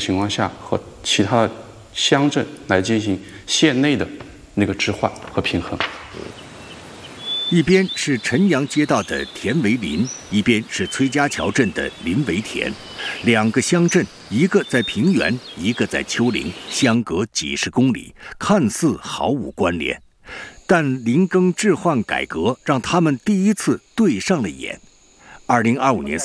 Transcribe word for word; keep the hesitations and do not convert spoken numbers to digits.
情况下，和其他的乡镇来进行县内的那个置换和平衡。 一边是陈阳街道的田围林，一边是崔家桥镇的林围田，两个乡镇，一个在平原，一个在丘陵，相隔几十公里，看似毫无关联。但林耕置换改革让他们第一次对上了眼。二零二五年